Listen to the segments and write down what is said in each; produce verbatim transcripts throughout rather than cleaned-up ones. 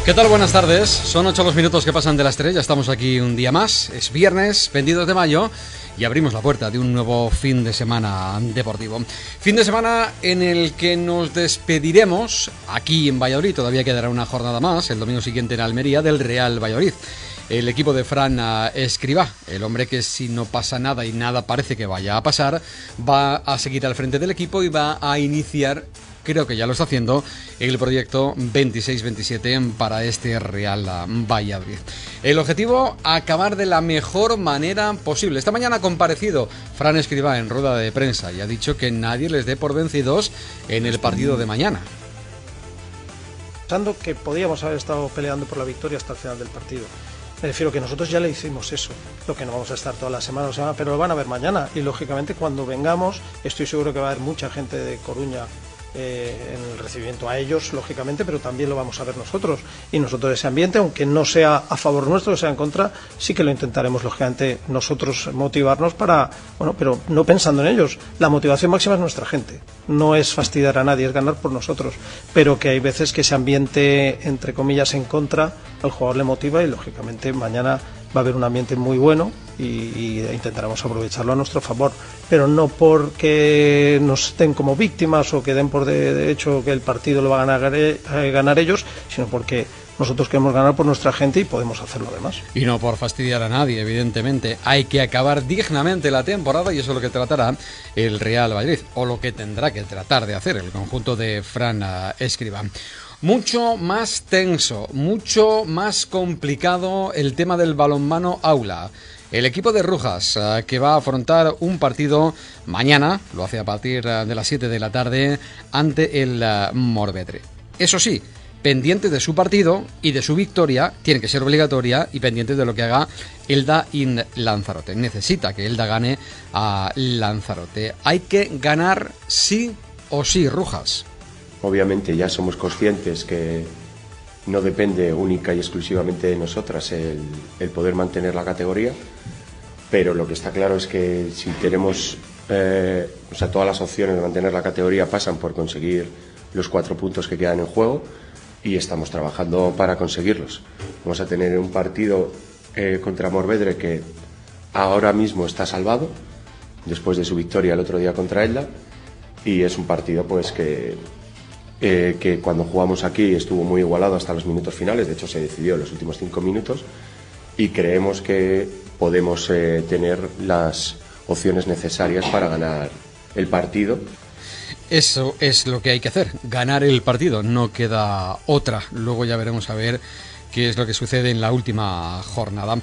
¿Qué tal? Buenas tardes. Son ocho los minutos que pasan de las tres. Ya estamos aquí un día más. Es viernes, veintidós de mayo, y abrimos la puerta de un nuevo fin de semana deportivo. Fin de semana en el que nos despediremos aquí en Valladolid. Todavía quedará una jornada más, el domingo siguiente en Almería, del Real Valladolid. El equipo de Fran Escribá, el hombre que, si no pasa nada y nada parece que vaya a pasar, va a seguir al frente del equipo y va a iniciar, creo que ya lo está haciendo, el proyecto veintiséis veintisiete para este Real Valladolid. El objetivo, acabar de la mejor manera posible. Esta mañana ha comparecido Fran Escribá en rueda de prensa y ha dicho que nadie les dé por vencidos en el partido de mañana. Pensando que podíamos haber estado peleando por la victoria hasta el final del partido. Me refiero que nosotros ya le hicimos eso, lo que no vamos a estar toda la semana, o sea, pero lo van a ver mañana y lógicamente cuando vengamos estoy seguro que va a haber mucha gente de Coruña eh, en el recibimiento a ellos, lógicamente, pero también lo vamos a ver nosotros y nosotros ese ambiente, aunque no sea a favor nuestro, sea en contra, sí que lo intentaremos lógicamente nosotros motivarnos para, bueno, pero no pensando en ellos, la motivación máxima es nuestra gente, no es fastidiar a nadie, es ganar por nosotros, pero que hay veces que ese ambiente entre comillas en contra al jugador le motiva y lógicamente mañana va a haber un ambiente muy bueno y, y intentaremos aprovecharlo a nuestro favor, pero no porque nos den como víctimas o que den por de, de hecho que el partido lo van a ganar, eh, ganar ellos, sino porque nosotros queremos ganar por nuestra gente y podemos hacerlo además. Y no por fastidiar a nadie, evidentemente. Hay que acabar dignamente la temporada y eso es lo que tratará el Real Valladolid, o lo que tendrá que tratar de hacer el conjunto de Fran Escribá. Mucho más tenso, mucho más complicado el tema del balonmano aula. El equipo de Rujas, eh, que va a afrontar un partido mañana, lo hace a partir de las siete de la tarde, ante el uh, Morvedre. Eso sí, pendiente de su partido y de su victoria, tiene que ser obligatoria, y pendiente de lo que haga Elda in Lanzarote. Necesita que Elda gane a Lanzarote. Hay que ganar sí o sí, Rujas. Obviamente ya somos conscientes que no depende única y exclusivamente de nosotras el, el poder mantener la categoría, pero lo que está claro es que si tenemos, eh, o sea, todas las opciones de mantener la categoría pasan por conseguir los cuatro puntos que quedan en juego y estamos trabajando para conseguirlos. Vamos a tener un partido eh, contra Morvedre que ahora mismo está salvado después de su victoria el otro día contra Elda, y es un partido pues que Eh, que cuando jugamos aquí estuvo muy igualado hasta los minutos finales, de hecho se decidió en los últimos cinco minutos, y creemos que podemos eh, tener las opciones necesarias para ganar el partido. Eso es lo que hay que hacer, ganar el partido, no queda otra. Luego ya veremos a ver qué es lo que sucede en la última jornada.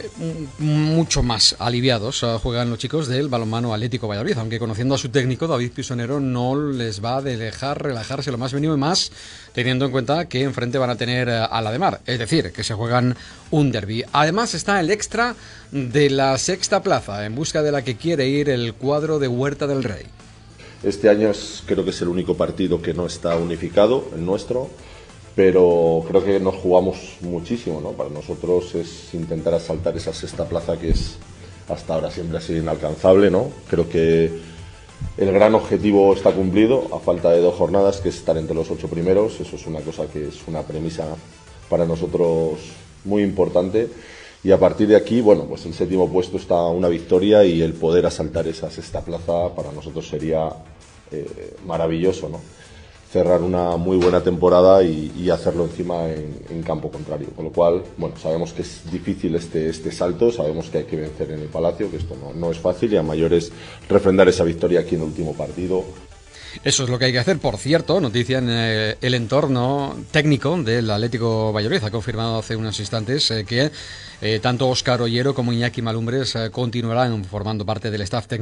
Mucho más aliviados juegan los chicos del balonmano Atlético Valladolid, aunque conociendo a su técnico David Pisonero no les va a dejar relajarse lo más mínimo, y más teniendo en cuenta que enfrente van a tener a la de Mar, es decir, que se juegan un derbi. Además está el extra de la sexta plaza, en busca de la que quiere ir el cuadro de Huerta del Rey. Este año es, creo que es el único partido que no está unificado, el nuestro, pero creo que nos jugamos muchísimo, ¿no? Para nosotros es intentar asaltar esa sexta plaza que es hasta ahora siempre ha sido inalcanzable, ¿no? Creo que el gran objetivo está cumplido a falta de dos jornadas, que es estar entre los ocho primeros. Eso es una cosa que es una premisa para nosotros muy importante, y a partir de aquí, bueno, pues el séptimo puesto está una victoria, y el poder asaltar esa sexta plaza para nosotros sería eh, maravilloso, ¿no? Cerrar una muy buena temporada y, y hacerlo encima en, en campo contrario, con lo cual, bueno, sabemos que es difícil este, este salto, sabemos que hay que vencer en el Palacio, que esto no, no es fácil, y a mayores refrendar esa victoria aquí en el último partido. Eso es lo que hay que hacer. Por cierto, noticia en eh, el entorno técnico del Atlético Valladolid. Ha confirmado hace unos instantes eh, que eh, tanto Óscar Ollero como Iñaki Malumbres eh, continuarán formando parte del staff técnico